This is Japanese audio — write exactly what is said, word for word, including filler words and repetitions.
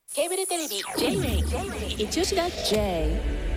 ケーブルテレビ J-ウェイ 一押しだ J